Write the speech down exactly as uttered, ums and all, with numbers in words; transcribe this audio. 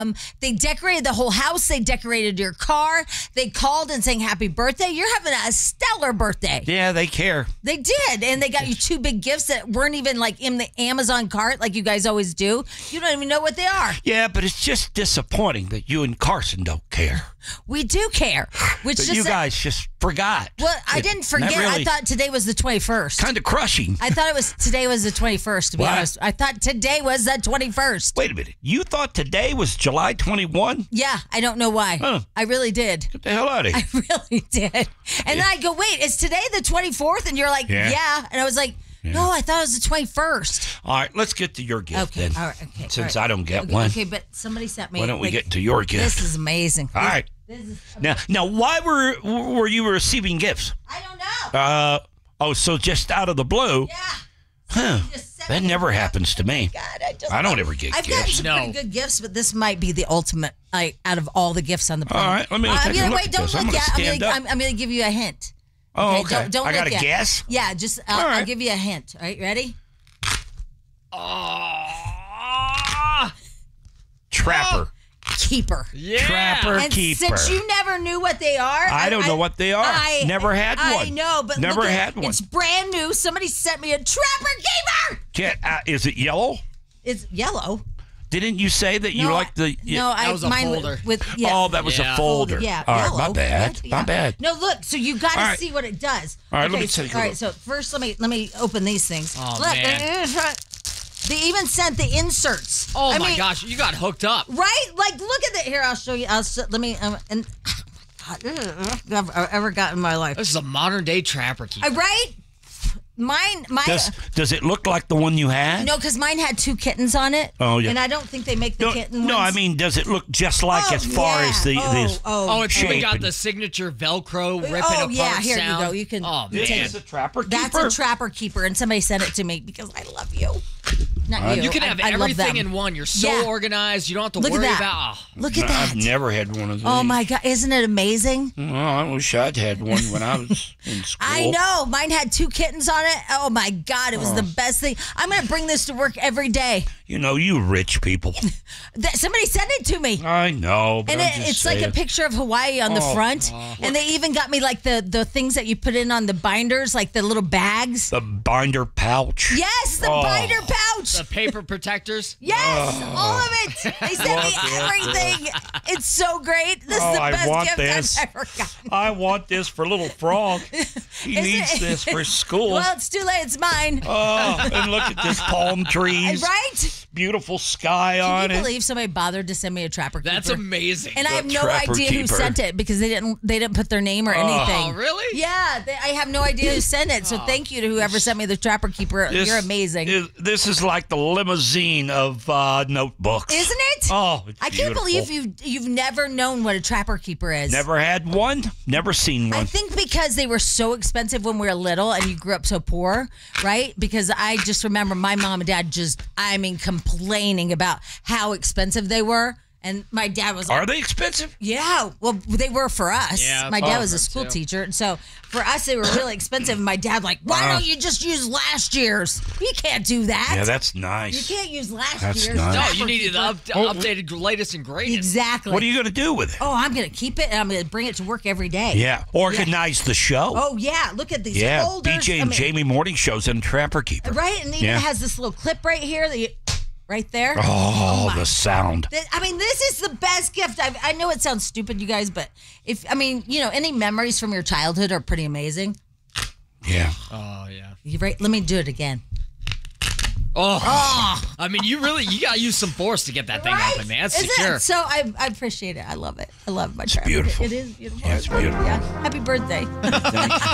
Um, they decorated the whole house. They decorated your car. They called and sang happy birthday. You're having a stellar birthday. Yeah, they care. They did. And they got you two big gifts that weren't even like in the Amazon cart like you guys always do. You don't even know what they are. Yeah, but it's just disappointing that you and Carson don't care. We do care. Which But just you guys just forgot. Well, I It- didn't forget. not really- I thought today was the twenty-first. Kind of crushing. I thought it was today was the twenty-first, to be What? honest. I thought today was the twenty-first. Wait a minute. You thought today was July twenty-first? Yeah, I don't know why. Huh. I really did. Get the hell out of here. I really did. And then I go, wait, is today the twenty-fourth? And you're like, Yeah. yeah. And I was like, no, I thought it was the twenty-first. All right, let's get to your gift Okay, then. all right, okay. Since all right. I don't get okay, one. Okay, but somebody sent me. Why don't we like, get to your gift? This is amazing. All This- right. This is, Now, now, why were were you receiving gifts? I don't know. Uh oh, so just out of the blue? yeah. Huh. Just sent That me- never happens to me. God, I just. I don't ever get I've gotten gifts. some No. pretty good gifts, but this might be the ultimate. Like out of all the gifts on the planet. All right, let me Uh, take I'm a gonna, look wait, at don't this. look I'm gonna yet. I'm stand gonna, up. I'm, I'm gonna give you a hint. Oh, okay. Don't, don't I got look a yet. guess? Yeah, just uh, All right. I'll give you a hint. All right, ready? Oh, Trapper. Keeper. yeah. Trapper And keeper. since you never knew what they are, I don't know what they are. I, Never had I one. know, but Never look at- had one. It's brand new. Somebody sent me a Trapper Keeper. Can't, uh, is it yellow? It's yellow. Didn't you say that you no, like the? no, I was a mine folder. with, with yeah. Oh, that was Yeah. a folder. Yeah, All right, yellow. my bad. Yeah, My yeah. bad. No, look. So you got to All right. see what it does. All right, let okay, me so, take a All right. look. So first, let me let me open these things. Oh, look, man. they even sent the inserts. Oh I my mean, gosh, you got hooked up. Right? Like, look at that. Here, I'll show you. I'll show, let me. Um, and God, this is the best gift I've ever got in my life. This is a modern day trapper keeper. Uh, right? Mine, mine. Does Does it look like the one you had? No, because mine had two kittens on it. Oh, yeah. And I don't think they make the No, kitten no, I ones. mean, does it look just like Oh, as far yeah. as the oh, this? oh, Oh, it's even shape got and- the signature Velcro ripping Oh, apart yeah, here you sound. go. You can- Oh you This take man, is a trapper keeper. That's a Trapper Keeper, and somebody sent it to me because I love you. Not you. you can I- have I love everything them. in one. You're so Yeah. organized. You don't have to Look at worry that. about. Oh, Look at No, that. I've never had one of these. Oh my God, isn't it amazing? Oh, I wish I'd had one when I was in school. I know. Mine had two kittens on it. Oh my God, it was the best thing. I'm gonna bring this to work every day. You know, you rich people. That, somebody sent it to me. I know, but And I'm it, just it's saying. like a picture of Hawaii on the Oh, front. And they even got me like the, the things that you put in on the binders, like the little bags. The binder pouch. Yes, the Oh. binder pouch. the paper protectors. Yes, all of it. They sent me Want this. everything. It's so great. This Oh, is the I best want gift this. I've ever gotten. I want this for little Frog. He Isn't needs it- this for school. Well, it's too late. It's mine. Oh, and look at this palm trees. Right? Beautiful sky Can on you it. believe somebody bothered to send me a Trapper Keeper? That's amazing. And I have The no Trapper idea who Keeper. sent it because they didn't they didn't put their name or oh, anything. really? Yeah, they, I have no idea who sent it. So thank you to whoever sent me the Trapper Keeper. This You're amazing. is- this is like the limousine of uh, notebooks. Isn't it? Oh, it's I can't beautiful. believe you've you've never known what a Trapper Keeper is. Never had one. Never seen I one. think because they were so expensive when we were little and you grew up so poor, right? Because I just remember my mom and dad just, I mean, complaining about how expensive they were. And my dad was like, Are they expensive? yeah, well, they were for us. Yeah, my dad oh, was a them school too. teacher. And so for us, they were really expensive. And my dad, like, why Wow. don't you just use last year's? You can't do that. Yeah, that's You nice. can't use last That's year's. nice. No, Trapper you needed the Keeper. up, updated latest and greatest. Exactly. What are you going to do with it? Oh, I'm going to keep it and I'm going to bring it to work every day. Yeah, organize the show. Oh, yeah. Look at these yeah, folders. B J I and mean, Jamie morning shows and Trapper Keeper. Right? And even Yeah. it has this little clip right here that you, right there. Oh, my- the sound. Th- I mean, this is the best gift. I've, I know it sounds stupid, you guys, but if, I mean, you know, any memories from your childhood are pretty amazing. Yeah. Oh yeah. You right? Let me do it again. Oh, I mean, you really you gotta use some force to get that thing Right? open, man. That's Isn't secure. it? So I, I appreciate it. I love it. I love my Trapper. beautiful. It is beautiful. Yeah, it's beautiful. Yeah. Happy birthday.